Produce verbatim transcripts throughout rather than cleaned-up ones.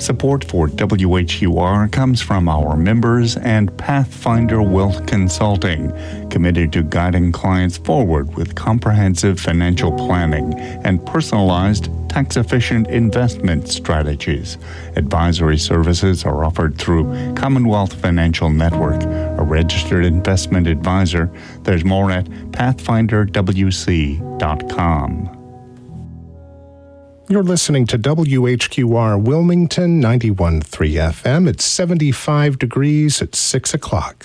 Support for W H U R comes from our members and Pathfinder Wealth Consulting, committed to guiding clients forward with comprehensive financial planning and personalized, tax-efficient investment strategies. Advisory services are offered through Commonwealth Financial Network, a registered investment advisor. There's more at pathfinder w c dot com. You're listening to W H Q R Wilmington ninety-one point three F M. It's seventy-five degrees at six o'clock.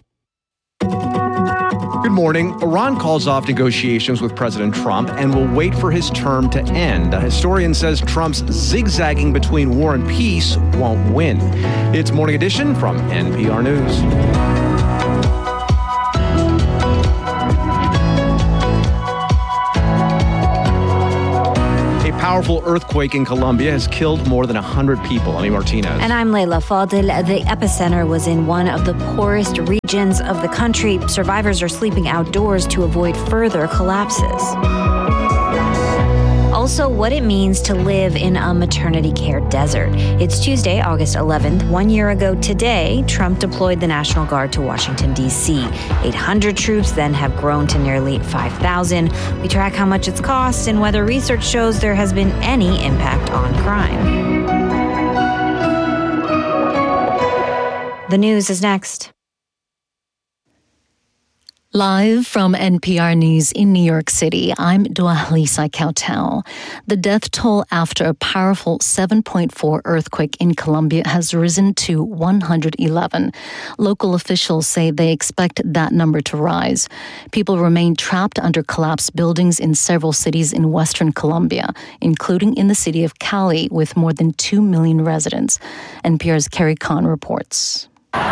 Good morning. Iran calls off negotiations with President Trump and will wait for his term to end. A historian says Trump's zigzagging between war and peace won't win. It's Morning Edition from N P R News. Powerful earthquake in Colombia has killed more than one hundred people. Amy Martinez. And I'm Leila Fadel. The epicenter was in one of the poorest regions of the country. Survivors are sleeping outdoors to avoid further collapses. Also, what it means to live in a maternity care desert. It's Tuesday, August eleventh. One year ago today, Trump deployed the National Guard to Washington, D C eight hundred troops then have grown to nearly five thousand. We track how much it's cost and whether research shows there has been any impact on crime. The news is next. Live from N P R News in New York City, I'm Dua-Lisa Kautel. The death toll after a powerful seven point four earthquake in Colombia has risen to one hundred eleven. Local officials say they expect that number to rise. People remain trapped under collapsed buildings in several cities in western Colombia, including in the city of Cali, with more than two million residents. N P R's Carrie Kahn reports.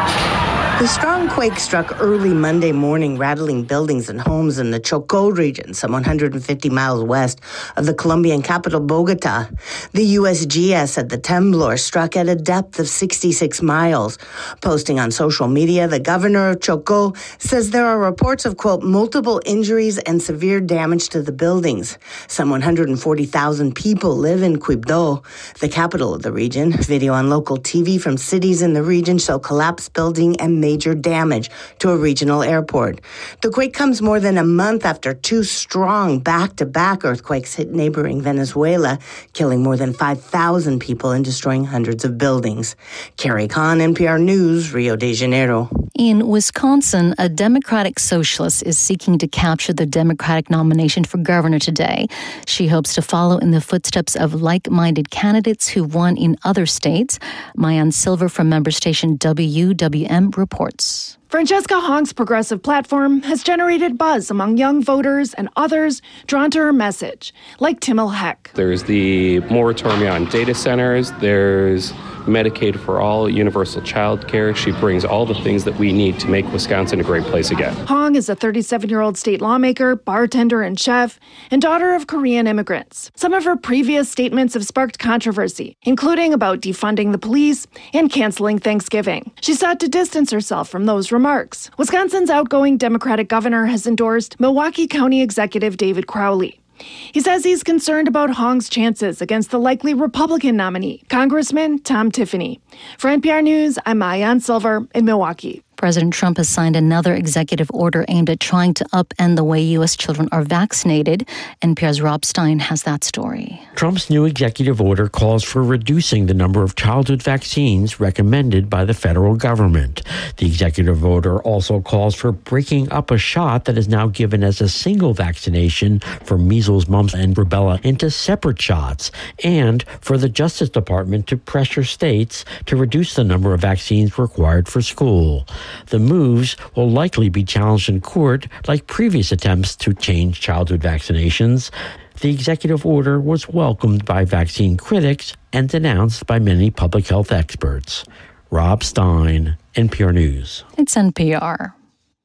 The strong quake struck early Monday morning, rattling buildings and homes in the Chocó region, some one hundred fifty miles west of the Colombian capital, Bogota. The U S G S said the temblor struck at a depth of sixty-six miles. Posting on social media, the governor of Chocó says there are reports of, quote, multiple injuries and severe damage to the buildings. Some one hundred forty thousand people live in Quibdó, the capital of the region. Video on local T V from cities in the region show collapsed building and major damage to a regional airport. The quake comes more than a month after two strong back-to-back earthquakes hit neighboring Venezuela, killing more than five thousand people and destroying hundreds of buildings. Carrie Kahn, N P R News, Rio de Janeiro. In Wisconsin, a Democratic socialist is seeking to capture the Democratic nomination for governor today. She hopes to follow in the footsteps of like-minded candidates who won in other states. Mayan Silver from member station W W M reports. Francesca Hong's progressive platform has generated buzz among young voters and others drawn to her message, like Timil Heck. There's the moratorium on data centers. There's Medicaid for all, universal child care. She brings all the things that we need to make Wisconsin a great place again. Hong is a thirty-seven-year-old state lawmaker, bartender and chef, and daughter of Korean immigrants. Some of her previous statements have sparked controversy, including about defunding the police and canceling Thanksgiving. She sought to distance herself from those remarks. Wisconsin's outgoing Democratic governor has endorsed Milwaukee County Executive David Crowley. He says he's concerned about Hong's chances against the likely Republican nominee, Congressman Tom Tiffany. For N P R News, I'm Mayan Silver in Milwaukee. President Trump has signed another executive order aimed at trying to upend the way U S children are vaccinated. N P R's Rob Stein has that story. Trump's new executive order calls for reducing the number of childhood vaccines recommended by the federal government. The executive order also calls for breaking up a shot that is now given as a single vaccination for measles, mumps, and rubella into separate shots, and for the Justice Department to pressure states to reduce the number of vaccines required for school. The moves will likely be challenged in court like previous attempts to change childhood vaccinations. The executive order was welcomed by vaccine critics and denounced by many public health experts. Rob Stein, N P R News. It's N P R.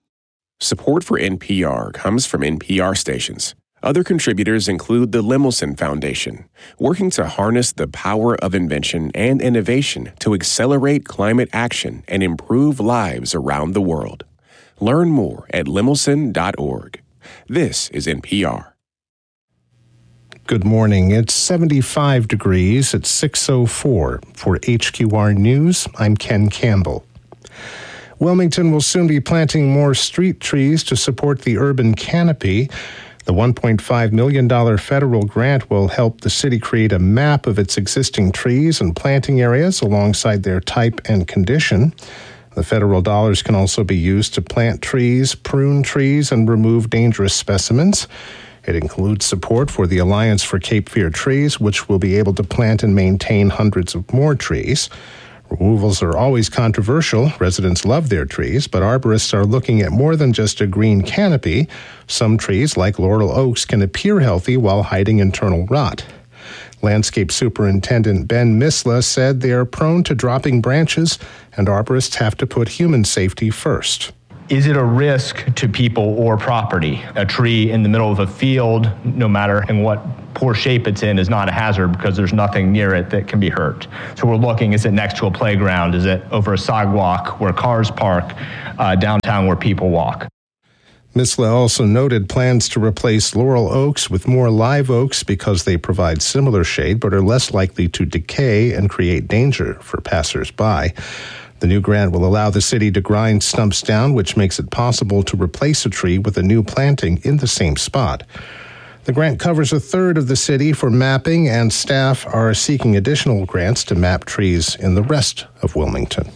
Support for N P R comes from N P R stations. Other contributors include the Lemelson Foundation, working to harness the power of invention and innovation to accelerate climate action and improve lives around the world. Learn more at lemelson dot org. This is N P R. Good morning. It's seventy-five degrees at six oh four. For H Q R News, I'm Ken Campbell. Wilmington will soon be planting more street trees to support the urban canopy. The one point five million dollars federal grant will help the city create a map of its existing trees and planting areas alongside their type and condition. The federal dollars can also be used to plant trees, prune trees, and remove dangerous specimens. It includes support for the Alliance for Cape Fear Trees, which will be able to plant and maintain hundreds of more trees. Removals are always controversial. Residents love their trees, but arborists are looking at more than just a green canopy. Some trees, like laurel oaks, can appear healthy while hiding internal rot. Landscape Superintendent Ben Misla said they are prone to dropping branches, and arborists have to put human safety first. Is it a risk to people or property? A tree in the middle of a field, no matter in what poor shape it's in, is not a hazard because there's nothing near it that can be hurt. So we're looking, is it next to a playground? Is it over a sidewalk where cars park, uh, downtown where people walk? Misla also noted plans to replace laurel oaks with more live oaks because they provide similar shade but are less likely to decay and create danger for passers-by. The new grant will allow the city to grind stumps down, which makes it possible to replace a tree with a new planting in the same spot. The grant covers a third of the city for mapping, and staff are seeking additional grants to map trees in the rest of Wilmington.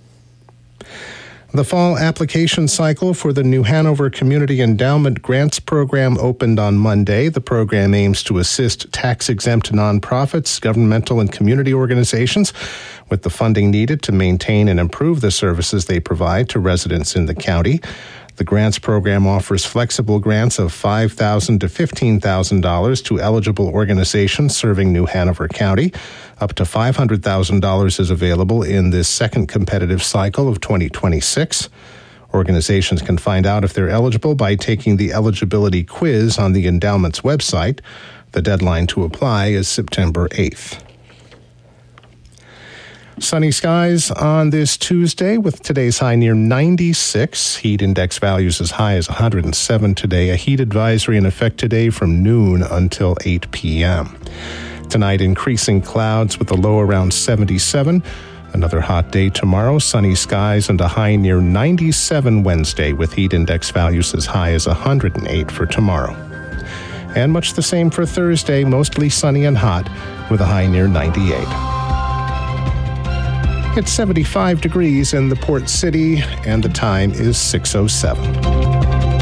The fall application cycle for the New Hanover Community Endowment Grants Program opened on Monday. The program aims to assist tax-exempt nonprofits, governmental and community organizations with the funding needed to maintain and improve the services they provide to residents in the county. The grants program offers flexible grants of five thousand dollars to fifteen thousand dollars to eligible organizations serving New Hanover County. Up to five hundred thousand dollars is available in this second competitive cycle of twenty twenty-six. Organizations can find out if they're eligible by taking the eligibility quiz on the endowment's website. The deadline to apply is September eighth. Sunny skies on this Tuesday with today's high near ninety-six. Heat index values as high as one hundred seven today. A heat advisory in effect today from noon until eight p.m. Tonight, increasing clouds with a low around seventy-seven. Another hot day tomorrow. Sunny skies and a high near ninety-seven Wednesday with heat index values as high as one hundred eight for tomorrow. And much the same for Thursday, mostly sunny and hot with a high near ninety-eight. It's seventy-five degrees in the Port City, and the time is six oh seven.